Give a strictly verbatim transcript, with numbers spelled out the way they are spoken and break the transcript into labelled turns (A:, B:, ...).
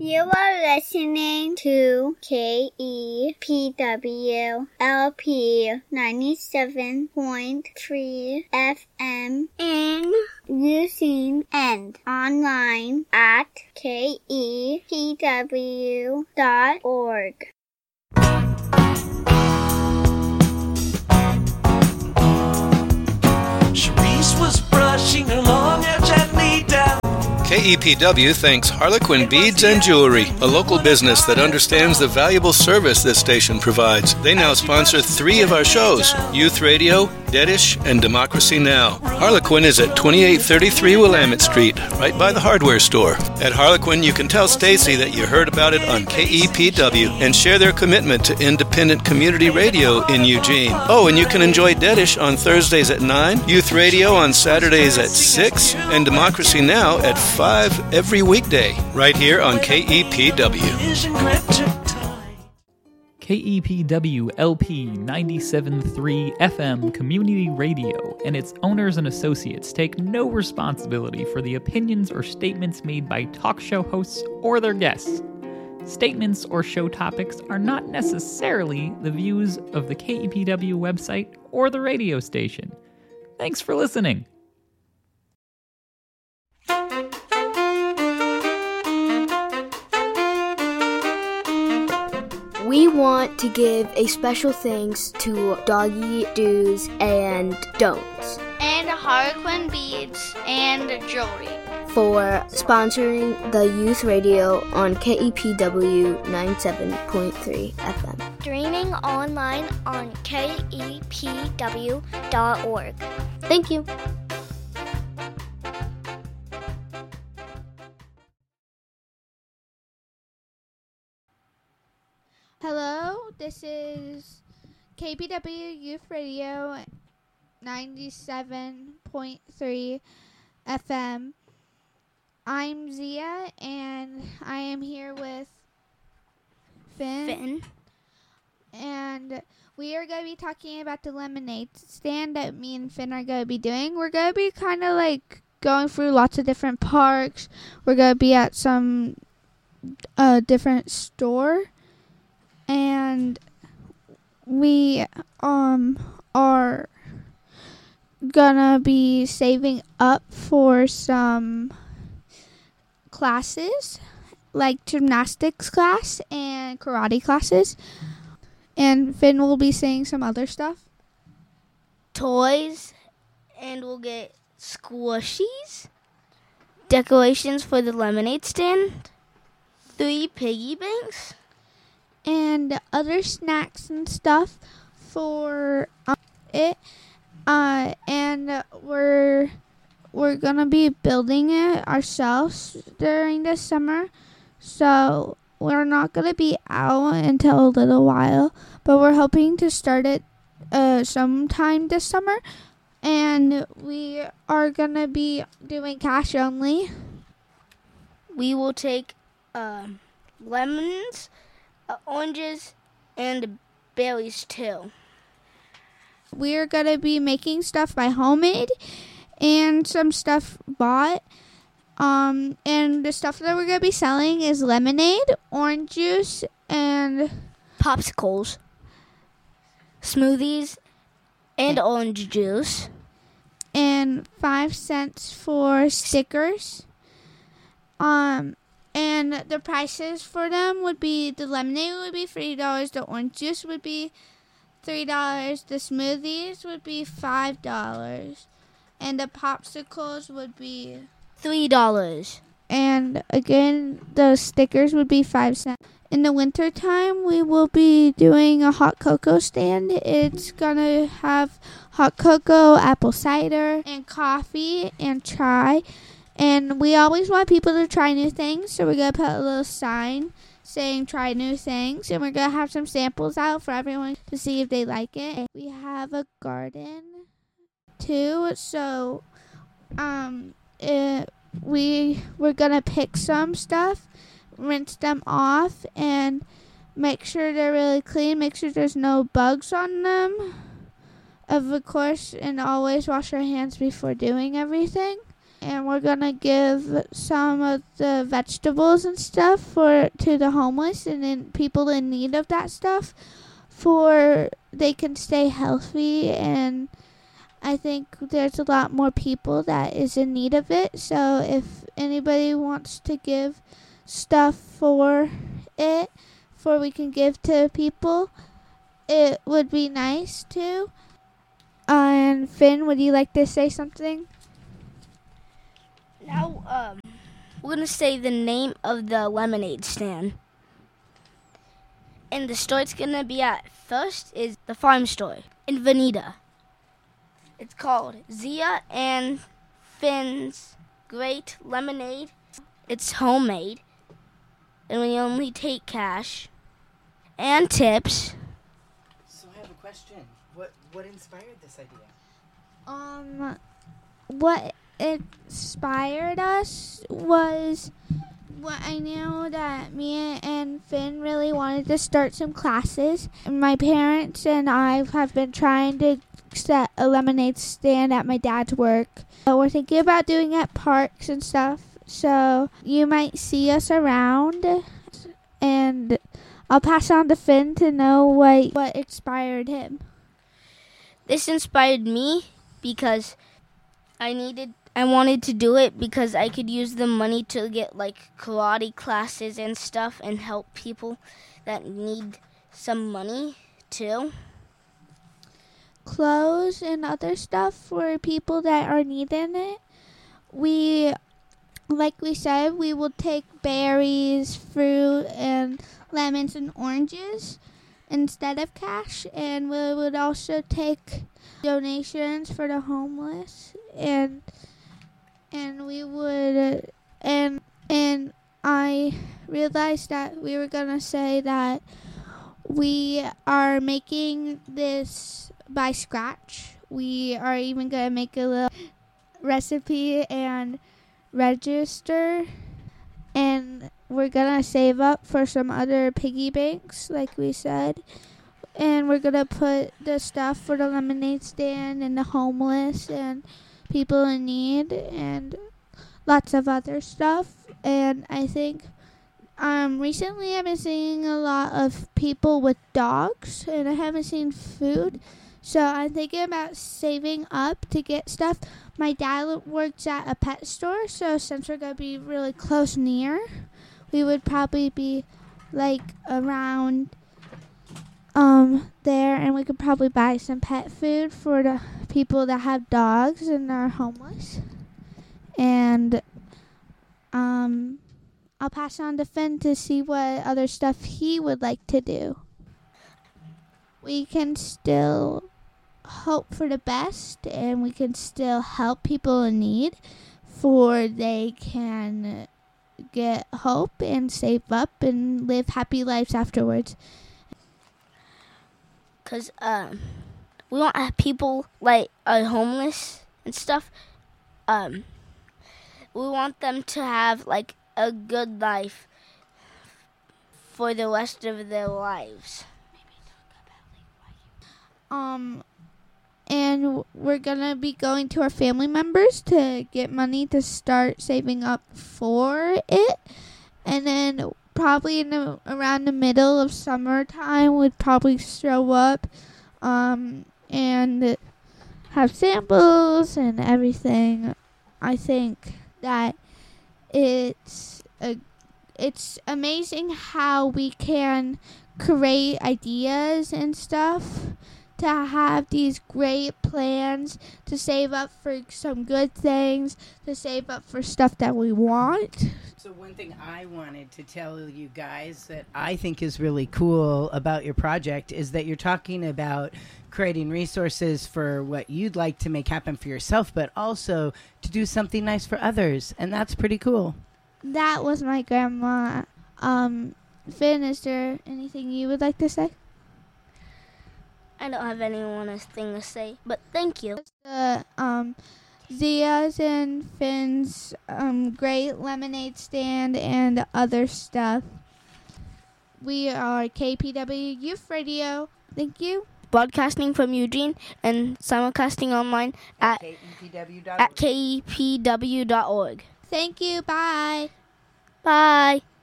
A: You are listening to K E P W L P ninety-seven point three F M in using and online at K E P W dot org.
B: Cherise was brushing her long hair gently down.
C: K E P W thanks Harlequin Beads and Jewelry, a local business that understands the valuable service this station provides. They now sponsor three of our shows, Youth Radio, Deadish, and Democracy Now! Harlequin is at twenty-eight thirty-three Willamette Street, right by the hardware store. At Harlequin, you can tell Stacy that you heard about it on K E P W and share their commitment to independent community radio in Eugene. Oh, and you can enjoy Deadish on Thursdays at nine, Youth Radio on Saturdays at six, and Democracy Now! At five every weekday, right here on K E P W.
D: K E P W L P ninety-seven point three F M Community Radio and its owners and associates take no responsibility for the opinions or statements made by talk show hosts or their guests. Statements or show topics are not necessarily the views of the K E P W website or the radio station. Thanks for listening.
E: We want to give a special thanks to Doggy Do's and Don'ts
A: And Harlequin Beads and Jewelry
E: for sponsoring the Youth Radio on K E P W ninety-seven point three F M.
A: Streaming online on K E P W dot org.
E: Thank you.
F: Hello, this is K P W Youth Radio ninety-seven point three F M. I'm Zia, and I am here with Finn.
E: Finn.
F: And we are going to be talking about the lemonade stand that me and Finn are going to be doing. We're going to be kind of like going through lots of different parks. We're going to be at some uh, different store. And we um are gonna be saving up for some classes, like gymnastics class and karate classes. And Finn will be saying some other stuff.
E: Toys, and we'll get squishies, decorations for the lemonade stand, three piggy banks,
F: and other snacks and stuff for um, it. Uh, and we're we're gonna be building it ourselves during the summer, so we're not gonna be out until a little while. But we're hoping to start it uh, sometime this summer, and we are gonna be doing cash only.
E: We will take uh, lemons, Uh, oranges, and berries too.
F: We're going to be making stuff by homemade and some stuff bought. Um, and the stuff that we're going to be selling is lemonade, orange juice, and
E: popsicles, smoothies, and orange juice.
F: And five cents for stickers. Um... And the prices for them would be, the lemonade would be three dollars, the orange juice would be three dollars, the smoothies would be five dollars, and the popsicles would be
E: three dollars.
F: And again, the stickers would be five cents. In the winter time, we will be doing a hot cocoa stand. It's going to have hot cocoa, apple cider, and coffee, and chai. And we always want people to try new things, so we're going to put a little sign saying try new things. And we're going to have some samples out for everyone to see if they like it. We have a garden, too, so um, it, we, we're going to pick some stuff, rinse them off, and make sure they're really clean. Make sure there's no bugs on them, of course, and always wash our hands before doing everything. and we're gonna give some of the vegetables and stuff for to the homeless and then people in need of that stuff, for they can stay healthy. And I think there's a lot more people that is in need of it. So if anybody wants to give stuff for it, for we can give to people, it would be nice too. Uh, and Finn, would you like to say something?
A: Now, um, we're going to say the name of the lemonade stand. And the store it's going to be at first is the farm store in Veneta. It's called Zia and Finn's Great Lemonade. It's homemade, and we only take cash and tips.
G: So I have a question. What what inspired this idea?
F: Um, what inspired us was what I knew that me and Finn really wanted to start some classes. My parents and I have been trying to set a lemonade stand at my dad's work. So we're thinking about doing it at parks and stuff. So you might see us around, and I'll pass on to Finn to know what, what inspired him.
A: This inspired me because I needed, I wanted to do it because I could use the money to get like karate classes and stuff and help people that need some money too.
F: Clothes and other stuff for people that are needing it. We, like we said, we will take berries, fruit, and lemons and oranges instead of cash, and we would also take donations for the homeless, and and we would and and I realized that we were gonna say that we are making this by scratch. We are even gonna make a little recipe and register, and we're gonna save up for some other piggy banks like we said, and we're gonna put the stuff for the lemonade stand and the homeless and people in need and lots of other stuff. And I think um recently I've been seeing a lot of people with dogs, and I haven't seen food. So I'm thinking about saving up to get stuff. My dad works at a pet store, so since we're going to be really close near, we would probably be like around um there, and we could probably buy some pet food for the people that have dogs and are homeless. And um I'll pass on to Finn to see what other stuff he would like to do. We can still hope for the best, and we can still help people in need, for they can get hope and save up and live happy lives afterwards.
A: Because um, we want people like are homeless and stuff. Um, we want them to have like a good life for the rest of their lives.
F: Um, and we're gonna be going to our family members to get money to start saving up for it, and then probably in the, around the middle of summertime we'd probably show up, um, and have samples and everything. I think that it's a, it's amazing how we can create ideas and stuff to have these great plans to save up for some good things, to save up for stuff that we want.
G: So one thing I wanted to tell you guys that I think is really cool about your project is that you're talking about creating resources for what you'd like to make happen for yourself, but also to do something nice for others. And that's pretty cool.
F: That was my grandma. Um, Finn, is there anything you would like to say?
A: I don't have anyone a thing to say, but thank you.
F: The um, Zia's and Finn's um, great lemonade stand and other stuff. We are K P W Youth Radio. Thank you.
A: broadcasting from Eugene and simulcasting online at,
G: K E P W dot org.
A: at K E P W dot org.
F: Thank you. Bye.
A: Bye.